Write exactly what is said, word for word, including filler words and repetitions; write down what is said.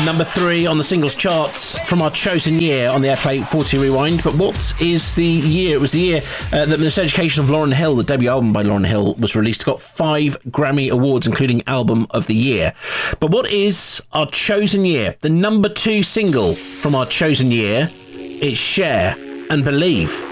Number three on the singles charts from our chosen year on the Airplay forty Rewind. But what is the year? It was the year uh, that Miseducation of Lauryn Hill, the debut album by Lauryn Hill, was released. It got five Grammy Awards, including Album of the Year. But what is our chosen year? The number two single from our chosen year is Cher and Believe.